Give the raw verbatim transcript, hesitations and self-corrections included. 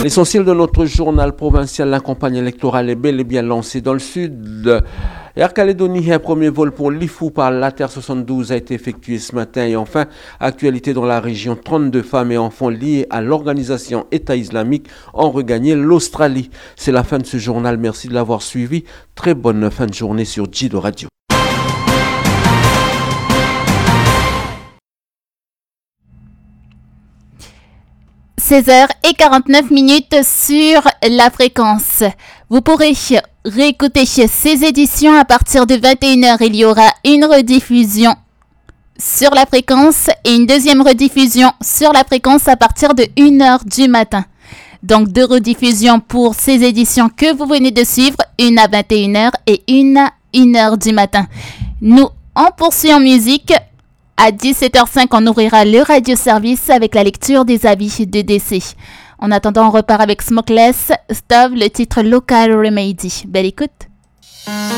L'essentiel de notre journal provincial, la campagne électorale est bel et bien lancée dans le sud. Air Calédonie, un premier vol pour l'I F U par l'A T R soixante-douze a été effectué ce matin. Et enfin, actualité dans la région, trente-deux femmes et enfants liés à l'organisation État islamique ont regagné l'Australie. C'est la fin de ce journal. Merci de l'avoir suivi. Très bonne fin de journée sur Jido Radio. seize heures quarante-neuf minutes sur la fréquence. Vous pourrez réécouter ces éditions à partir de vingt et une heures. Il y aura une rediffusion sur la fréquence et une deuxième rediffusion sur la fréquence à partir de une heure du matin. Donc deux rediffusions pour ces éditions que vous venez de suivre, une à vingt et une heures et une à une heure du matin. Nous, on poursuit en musique. À dix-sept heures cinq, on ouvrira le radio-service avec la lecture des avis de décès. En attendant, on repart avec Smokeless, Stove, le titre Local Remedy. Belle écoute.